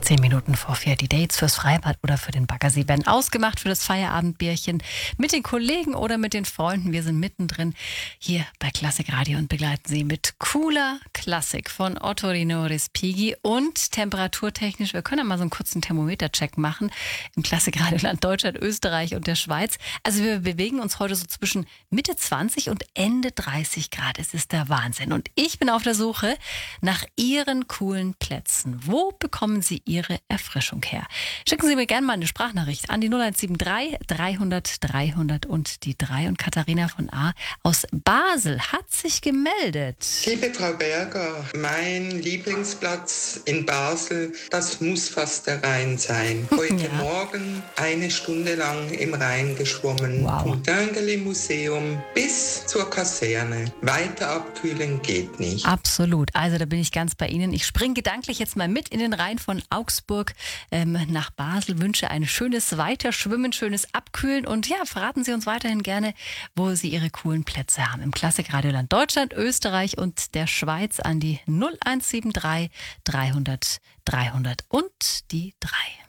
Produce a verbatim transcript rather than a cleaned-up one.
Zehn Minuten vor vier. Die Dates fürs Freibad oder für den Baggersee werden ausgemacht für das Feierabendbierchen mit den Kollegen oder mit den Freunden. Wir sind mittendrin hier bei Klassik Radio und begleiten Sie mit cooler Klassik von Ottorino Respighi und temperaturtechnisch. Wir können ja mal so einen kurzen Thermometercheck machen im Klassik Radioland Deutschland, Österreich und der Schweiz. Also wir bewegen uns heute so zwischen Mitte zwanzig und Ende dreißig Grad. Es ist der Wahnsinn. Und ich bin auf der Suche nach Ihren coolen Plätzen. Wo bekommen Sie Ihre Erfrischung her? Schicken Sie mir gerne mal eine Sprachnachricht an die null eins sieben drei dreihundert dreihundert und die drei. Und Katharina von A aus Basel hat sich gemeldet. Liebe Frau Berger, mein Lieblingsplatz in Basel, das muss fast der Rhein sein. Heute Ja. Morgen eine Stunde lang im Rhein geschwommen. Wow. Vom Döngeli-Museum bis zur Kaserne. Weiter abkühlen geht nicht. Absolut. Also da bin ich ganz bei Ihnen. Ich springe gedanklich jetzt mal mit in den Rhein von Augsburg ähm, nach Basel. Wünsche ein schönes Weiterschwimmen, schönes Abkühlen. Und ja, verraten Sie uns weiterhin gerne, wo Sie Ihre coolen Plätze haben. Im Klassik Radioland Deutschland, Österreich und der Schweiz an die null eins sieben drei dreihundert dreihundert und die drei.